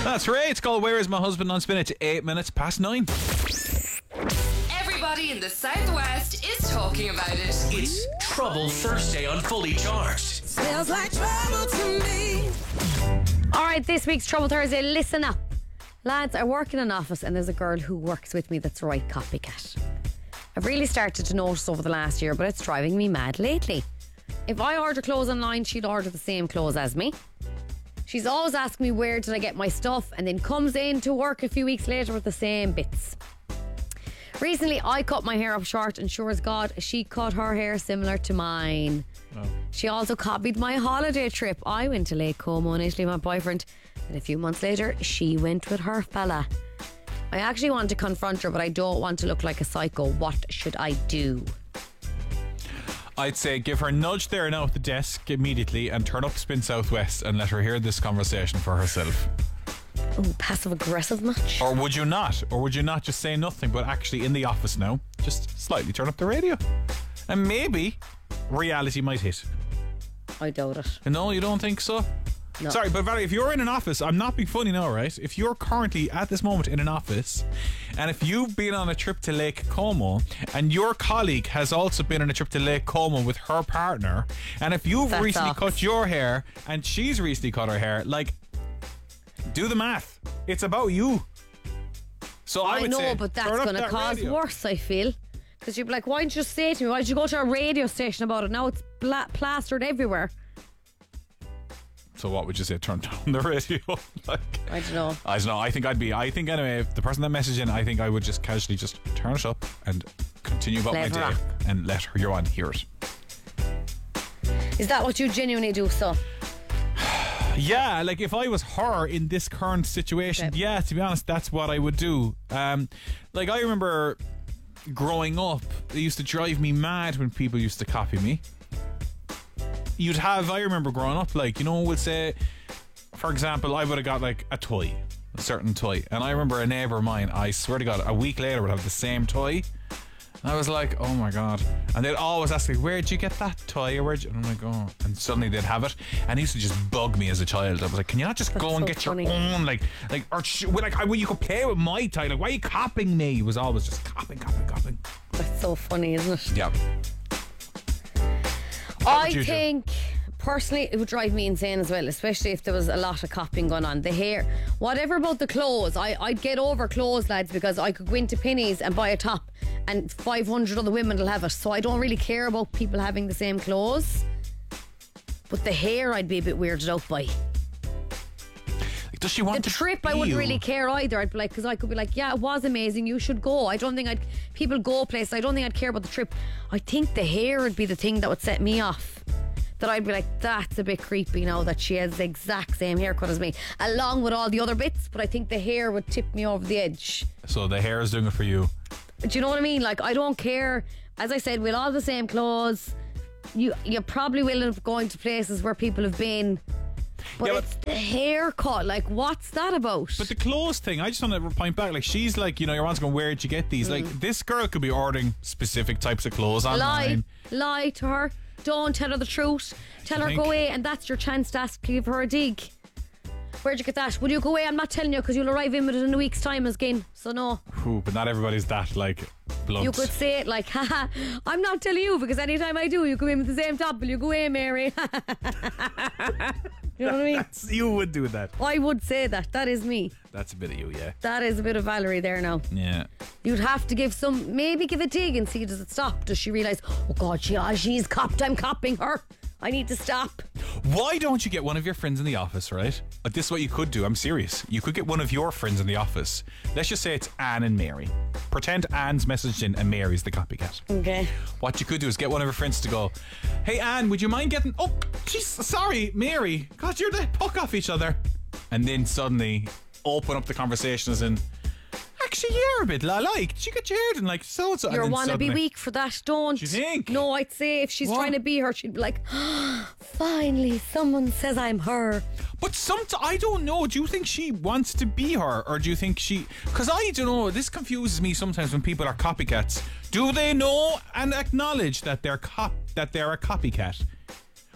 That's right. It's called Where Is My Husband on Spin. It's 8 minutes past 9. Everybody in the Southwest is talking about it. It's Trouble Thursday on Fully Charged. Smells like trouble to me. Alright, this week's Trouble Thursday, listen up. Lads, I work in an office and there's a girl who works with me that's a right copycat. I've really started to notice over the last year, but it's driving me mad lately. If I order clothes online, she'd order the same clothes as me. She's always asking me where did I get my stuff, and then comes in to work a few weeks later with the same bits. Recently, I cut my hair up short, and sure as God, she cut her hair similar to mine. Oh. She also copied my holiday trip. I went to Lake Como in Italy with my boyfriend, and a few months later, she went with her fella. I actually want to confront her, but I don't want to look like a psycho. What should I do? I'd say give her a nudge there now at the desk immediately and turn up Spin Southwest and let her hear this conversation for herself. Oh, passive aggressive much? Or would you not? Or would you not just say nothing, but actually in the office now, just slightly turn up the radio? And maybe reality might hit. I doubt it. No, you don't think so? No. Sorry, but Valerie, if you're in an office, I'm not being funny now, right? If you're currently at this moment in an office, and if you've been on a trip to Lake Como, and your colleague has also been on a trip to Lake Como with her partner, and if you've recently cut your hair, and she's recently cut her hair, like, do the math. It's about you. So I would say, know, but that's going to cause worse, I feel. Because you'd be like, why didn't you just say to me? Why did you go to a radio station about it? Now it's plastered everywhere. So what would you say? Turn down the radio? Like, I don't know. I think anyway, if the person that messaged in, I think I would just casually just turn it up and continue about my day and let her, you're on, hear it. Is that what you genuinely do, so? Yeah, like if I was her in this current situation, okay. Yeah, to be honest, that's what I would do. Like I remember growing up, it used to drive me mad when people used to copy me. I remember growing up, like, you know, we'll say, for example, I would have got like a toy, a certain toy, and I remember a neighbour of mine, I swear to God, a week later would have the same toy. And I was like, oh my God. And they'd always ask me, where'd you get that toy? Or where'd you? And I'm like, oh. And suddenly they'd have it. And it used to just bug me as a child. I was like, can you not just go and get your own? Like, you could play with my toy. Like, why are you copying me? It was always just copying. That's so funny, isn't it? Yeah. I think personally it would drive me insane as well, especially if there was a lot of copying going on. The hair, whatever about the clothes, I'd get over clothes, lads, because I could go into Penneys and buy a top and 500 other women will have it, so I don't really care about people having the same clothes. But the hair I'd be a bit weirded out by. Does she want the trip? I wouldn't really care either. I'd be like, because I could be like, yeah, it was amazing, you should go. I don't think people go places. I don't think I'd care about the trip. I think the hair would be the thing that would set me off. That I'd be like, that's a bit creepy now that she has the exact same haircut as me, along with all the other bits. But I think the hair would tip me over the edge. So the hair is doing it for you. Do you know what I mean? Like, I don't care. As I said, we'll all have the same clothes. You probably will end up going to places where people have been. But yeah, it's the haircut. Like, what's that about? But the clothes thing, I just want to point back. Like, she's like, you know, your one's going, where'd you get these? Like, this girl could be ordering specific types of clothes online. Lie to her. Don't tell her the truth. Tell her go away, and that's your chance to give her a dig. Where'd you get that? Will you go away? I'm not telling you, because you'll arrive in with it in a week's time again. So no. Ooh, but not everybody's that, like, blunt. You could say it like, haha, I'm not telling you, because anytime I do, you come in with the same top. Will you go away, Mary? You know what I mean? You would do that. I would say that. That is me. That's a bit of you, yeah. That is a bit of Valerie there now. Yeah. You'd have to maybe give a dig and see, does it stop? Does she realise, oh God, she's copped, I'm copying her. I need to stop. Why don't you get one of your friends in the office, right? This is what you could do. I'm serious. You could get one of your friends in the office. Let's just say it's Anne and Mary. Pretend Anne's messaged in and Mary's the copycat. Okay. What you could do is get one of her friends to go, hey Anne, would you mind getting... Oh, jeez, sorry, Mary. God, you're the puck off each other. And then suddenly open up the conversation as in... Actually, you're a bit like, did you get your hair done like so-and-so? You want to be weak for that, don't. Do you think? No, I'd say if she's trying to be her, she'd be like, finally, someone says I'm her. But I don't know, do you think she wants to be her? Or do you think she... Because I don't know, this confuses me sometimes when people are copycats. Do they know and acknowledge that they're a copycat?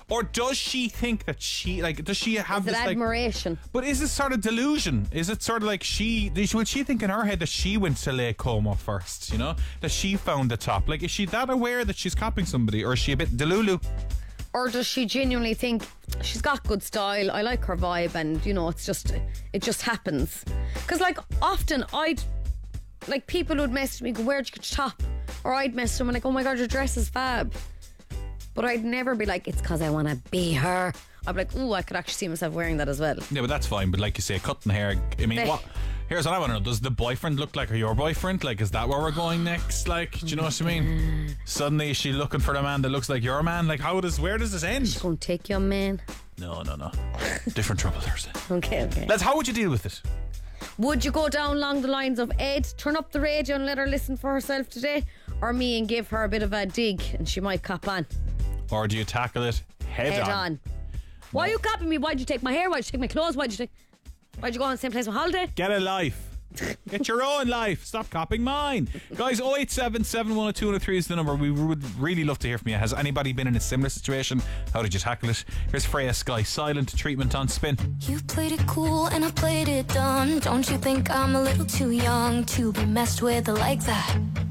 Or does she think that she, like, does she have Is it this, like, admiration? but is it sort of delusion? Is it sort of like will she think in her head that she went to Lake Como first, you know? That she found the top? Like, is she that aware that she's copying somebody, or is she a bit delulu? Or does she genuinely think she's got good style, I like her vibe, and, you know, it just happens? Because, like, often people would message me, go, where'd you get your top? Or I'd message them, like, oh my God, your dress is fab. But I'd never be like, it's because I want to be her. I'd be like, ooh, I could actually see myself wearing that as well. Yeah, but that's fine. But like you say, cutting hair, I mean, here's what I want to know. Does the boyfriend look like your boyfriend? Like, is that where we're going next? Like, do you know what I mean? Suddenly is she looking for the man that looks like your man? Like, where does this end? She's going to take your man. No. Different trouble Thursday. Okay. How would you deal with it? Would you go down along the lines of Ed, turn up the radio and let her listen for herself today? Or me and give her a bit of a dig and she might cop on? Or do you tackle it head on? Why are you copying me? Why'd you take my hair? Why'd you take my clothes? Why'd you go on the same place on holiday? Get a life. Get your own life. Stop copying mine. Guys, 087-710-203 is the number. We would really love to hear from you. Has anybody been in a similar situation? How did you tackle it? Here's Freya Sky, Silent Treatment on Spin. You played it cool and I played it dumb. Don't you think I'm a little too young to be messed with like that?